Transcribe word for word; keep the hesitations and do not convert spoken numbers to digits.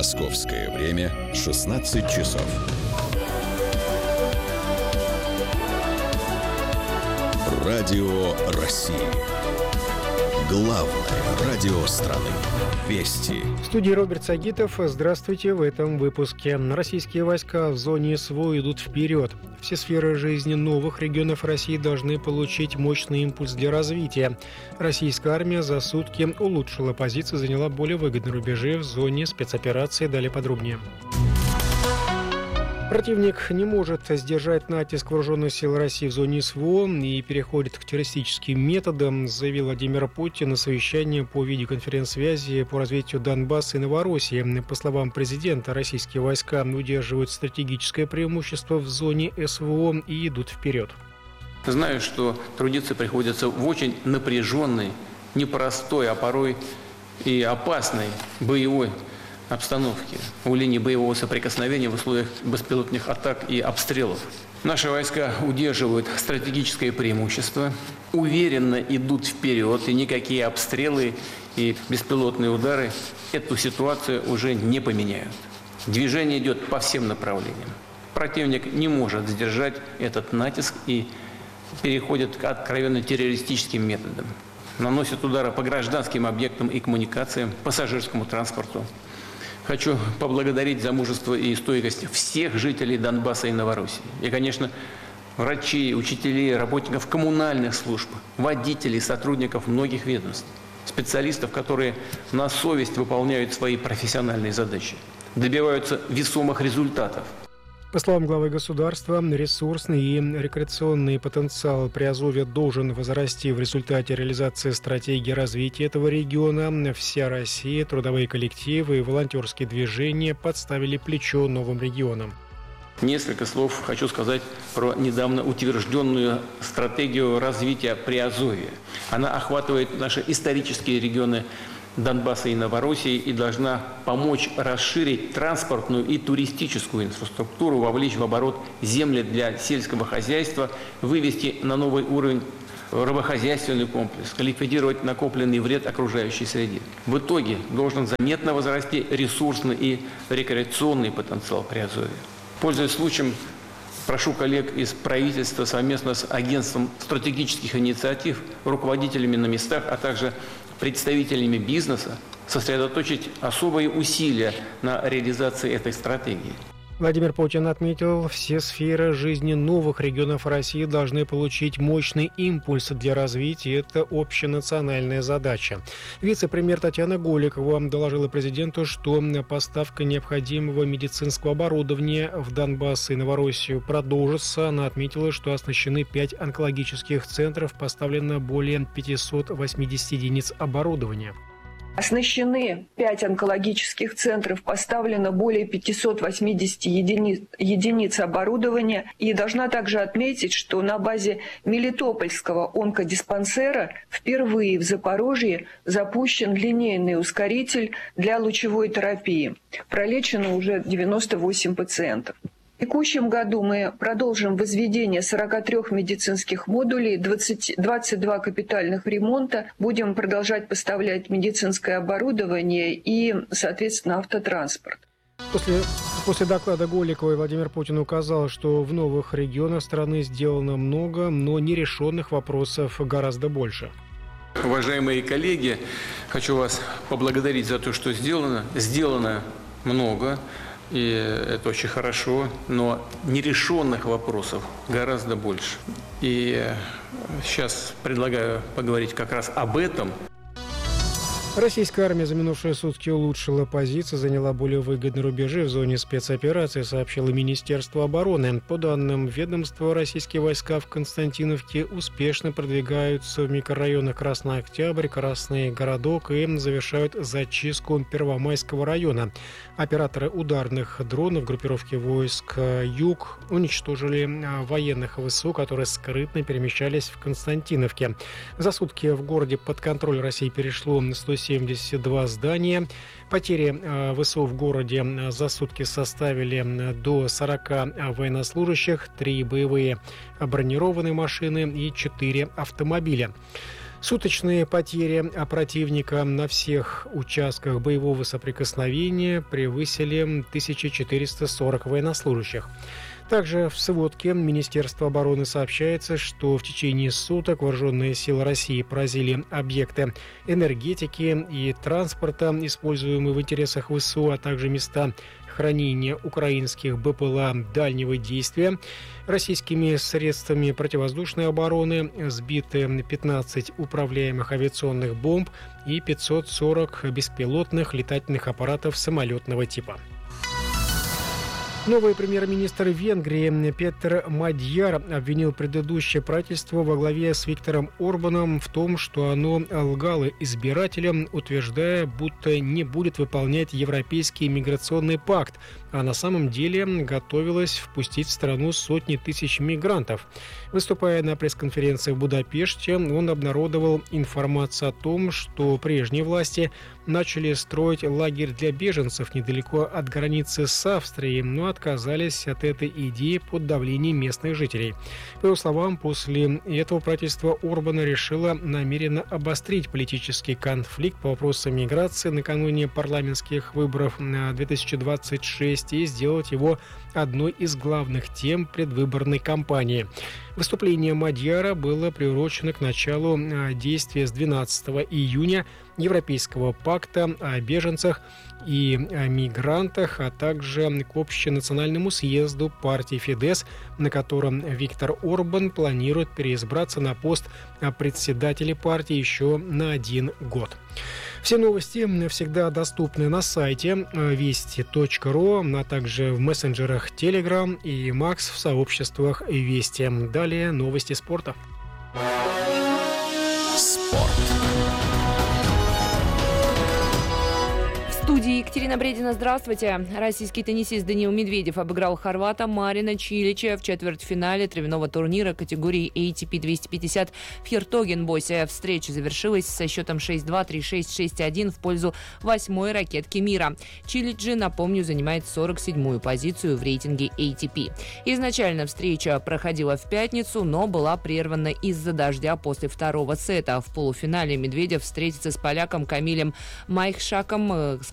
Московское время шестнадцать часов. Радио России. Главное радио страны. Вести. В студии Роберт Сагитов. Здравствуйте. В этом выпуске. Российские войска в зоне СВО идут вперед. Все сферы жизни новых регионов России должны получить мощный импульс для развития. Российская армия за сутки улучшила позиции, заняла более выгодные рубежи в зоне спецоперации. Далее подробнее. Противник не может сдержать натиск вооруженных сил России в зоне СВО и переходит к террористическим методам, заявил Владимир Путин на совещании по видеоконференц-связи по развитию Донбасса и Новороссии. По словам президента, российские войска удерживают стратегическое преимущество в зоне СВО и идут вперед. Знаю, что трудиться приходится в очень напряженной, непростой, а порой и опасной боевой обстановки, у линии боевого соприкосновения в условиях беспилотных атак и обстрелов. Наши войска удерживают стратегическое преимущество, уверенно идут вперед, и никакие обстрелы и беспилотные удары эту ситуацию уже не поменяют. Движение идет по всем направлениям. Противник не может сдержать этот натиск и переходит к откровенно террористическим методам. Наносит удары по гражданским объектам и коммуникациям, пассажирскому транспорту. Хочу поблагодарить за мужество и стойкость всех жителей Донбасса и Новороссии. И, конечно, врачей, учителей, работников коммунальных служб, водителей, сотрудников многих ведомств, специалистов, которые на совесть выполняют свои профессиональные задачи, добиваются весомых результатов. По словам главы государства, ресурсный и рекреационный потенциал Приазовья должен возрасти в результате реализации стратегии развития этого региона. Вся Россия, трудовые коллективы и волонтерские движения подставили плечо новым регионам. Несколько слов хочу сказать про недавно утвержденную стратегию развития Приазовья. Она охватывает наши исторические регионы Донбасса и Новороссии и должна помочь расширить транспортную и туристическую инфраструктуру, вовлечь в оборот земли для сельского хозяйства, вывести на новый уровень рыбохозяйственный комплекс, ликвидировать накопленный вред окружающей среде. В итоге должен заметно возрасти ресурсный и рекреационный потенциал Приазовья. Пользуясь случаем, прошу коллег из правительства совместно с агентством стратегических инициатив, руководителями на местах, а также представителями бизнеса сосредоточить особые усилия на реализации этой стратегии. Владимир Путин отметил, все сферы жизни новых регионов России должны получить мощный импульс для развития. Это общенациональная задача. Вице-премьер Татьяна Голикова доложила президенту, что поставка необходимого медицинского оборудования в Донбасс и Новороссию продолжится. Она отметила, что оснащены пять онкологических центров, поставлено более пятьсот восемьдесят единиц оборудования. Оснащены пять онкологических центров, поставлено более пятьсот восемьдесят единиц, единиц оборудования. И должна также отметить, что на базе Мелитопольского онкодиспансера впервые в Запорожье запущен линейный ускоритель для лучевой терапии. Пролечено уже девяносто восемь пациентов. В текущем году мы продолжим возведение сорок три медицинских модулей, двадцать, двадцать два капитальных ремонта. Будем продолжать поставлять медицинское оборудование и, соответственно, автотранспорт. После, после доклада Голиковой Владимир Путин указал, что в новых регионах страны сделано много, но нерешенных вопросов гораздо больше. Уважаемые коллеги, хочу вас поблагодарить за то, что сделано. Сделано много. И это очень хорошо, но нерешенных вопросов гораздо больше. И сейчас предлагаю поговорить как раз об этом. Российская армия за минувшие сутки улучшила позиции, заняла более выгодные рубежи в зоне спецоперации, сообщило Министерство обороны. По данным ведомства, российские войска в Константиновке успешно продвигаются в микрорайонах Красный Октябрь, Красный Городок и завершают зачистку Первомайского района. Операторы ударных дронов группировки войск «Юг» уничтожили военных ВСУ, которые скрытно перемещались в Константиновке. За сутки в городе под контроль России перешло сто семьдесят два здания. Потери ВСУ в городе за сутки составили до сорока военнослужащих, три боевые бронированные машины и четыре автомобиля. Суточные потери противника на всех участках боевого соприкосновения превысили тысячу четыреста сорок военнослужащих. Также в сводке Министерства обороны сообщается, что в течение суток вооруженные силы России поразили объекты энергетики и транспорта, используемые в интересах ВСУ, а также места хранения украинских БПЛА дальнего действия. Российскими средствами противовоздушной обороны сбиты пятнадцать управляемых авиационных бомб и пятьсот сорок беспилотных летательных аппаратов самолетного типа. Новый премьер-министр Венгрии Петер Мадьяр обвинил предыдущее правительство во главе с Виктором Орбаном в том, что оно лгало избирателям, утверждая, будто не будет выполнять Европейский миграционный пакт, а на самом деле готовилось впустить в страну сотни тысяч мигрантов. Выступая на пресс-конференции в Будапеште, он обнародовал информацию о том, что прежние власти начали строить лагерь для беженцев недалеко от границы с Австрией, но отказались от этой идеи под давлением местных жителей. По его словам, после этого правительство Орбана решило намеренно обострить политический конфликт по вопросам миграции накануне парламентских выборов на две тысячи двадцать шесть и сделать его одной из главных тем предвыборной кампании. Выступление Мадьяра было приурочено к началу действия с двенадцатого июня Европейского пакта о беженцах и о мигрантах, а также к общенациональному съезду партии Фидес, на котором Виктор Орбан планирует переизбраться на пост председателя партии еще на один год. Все новости всегда доступны на сайте вести точка ру, а также в мессенджерах Telegram и Макс в сообществах Вести. Далее новости спорта. Спорт. В студии Екатерина Бредина. Здравствуйте. Российский теннисист Даниил Медведев обыграл хорвата Марина Чилича в четвертьфинале травяного турнира категории эй ти пи двести пятьдесят в Хертогенбосе. Встреча завершилась со счетом шесть-два, три-шесть, шесть-один в пользу восьмой ракетки мира. Чилич же, напомню, занимает сорок седьмую позицию в рейтинге эй ти пи. Изначально встреча проходила в пятницу, но была прервана из-за дождя после второго сета. В полуфинале Медведев встретится с поляком Камилем Майхшаком, с